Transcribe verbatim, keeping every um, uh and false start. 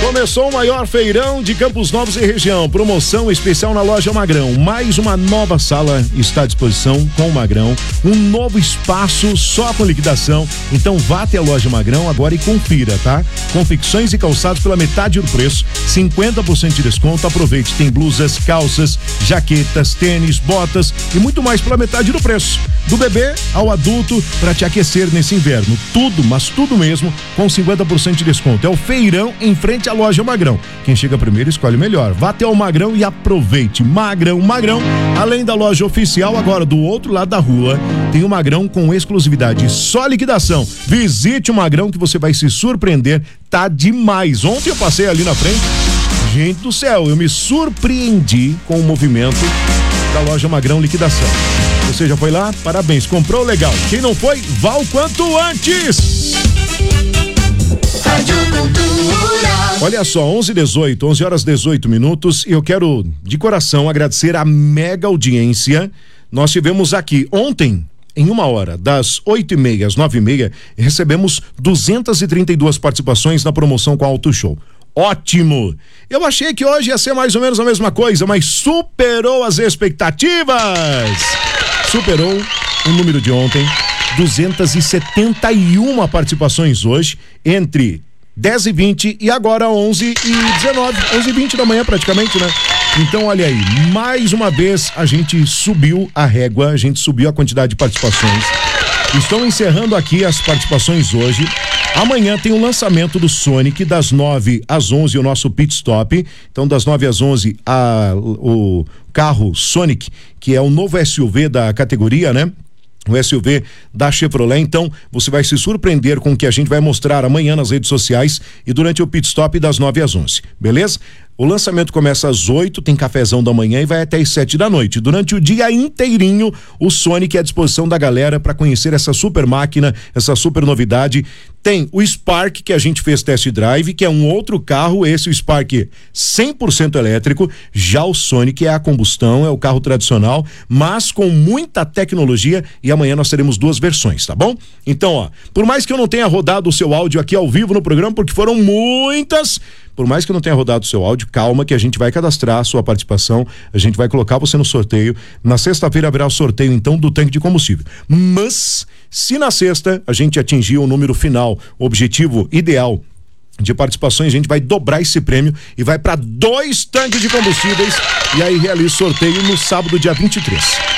Começou o maior feirão de Campos Novos e região. Promoção especial na loja Magrão. Mais uma nova sala está à disposição com o Magrão. Um novo espaço só com liquidação. Então vá até a loja Magrão agora e confira, tá? Confecções e calçados pela metade do preço. cinquenta por cento de desconto. Aproveite. Tem blusas, calças, jaquetas, tênis, botas e muito mais pela metade do preço. Do bebê ao adulto para te aquecer nesse inverno. Tudo, mas tudo mesmo com cinquenta por cento de desconto. É o feirão em frente à loja Magrão. Quem chega primeiro escolhe melhor. Vá até o Magrão e aproveite. Magrão, Magrão. Além da loja oficial, agora do outro lado da rua, tem o Magrão com exclusividade. Só liquidação. Visite o Magrão que você vai se surpreender. Tá demais. Ontem eu passei ali na frente. Gente do céu, eu me surpreendi com o movimento da loja Magrão Liquidação. Você já foi lá? Parabéns. Comprou legal. Quem não foi, vá o quanto antes. Rádio Cultura. Olha só, onze e dezoito, onze horas e dezoito minutos, e eu quero de coração agradecer a mega audiência. Nós tivemos aqui ontem, em uma hora, das oito e meia às nove e meia, recebemos duzentas e trinta e duas participações na promoção com a Auto Show. Ótimo! Eu achei que hoje ia ser mais ou menos a mesma coisa, mas superou as expectativas! Superou o número de ontem. duzentas e setenta e uma participações hoje, entre dez e vinte e agora onze e dezenove, onze e vinte da manhã praticamente, né? Então olha aí, mais uma vez a gente subiu a régua, a gente subiu a quantidade de participações. Estão encerrando aqui as participações hoje. Amanhã tem o lançamento do Sonic das nove às onze, o nosso pit stop. Então das nove às onze a, o carro Sonic, que é o novo S U V da categoria, né? O S U V da Chevrolet. Então você vai se surpreender com o que a gente vai mostrar amanhã nas redes sociais e durante o pit stop das nove às onze, beleza? O lançamento começa às oito, tem cafezão da manhã e vai até às sete da noite. Durante o dia inteirinho, o Sonic é à disposição da galera para conhecer essa super máquina, essa super novidade. Tem o Spark, que a gente fez test drive, que é um outro carro, esse o Spark cem por cento elétrico. Já o Sonic é a combustão, é o carro tradicional, mas com muita tecnologia, e amanhã nós teremos duas versões, tá bom? Então, ó, por mais que eu não tenha rodado o seu áudio aqui ao vivo no programa, porque foram muitas, por mais que eu não tenha rodado o seu áudio, calma que a gente vai cadastrar a sua participação, a gente vai colocar você no sorteio. Na sexta-feira haverá o sorteio então do tanque de combustível. Mas se na sexta a gente atingir o número final, o objetivo ideal de participações, a gente vai dobrar esse prêmio e vai para dois tanques de combustíveis e aí realiza o sorteio no sábado, dia vinte e três.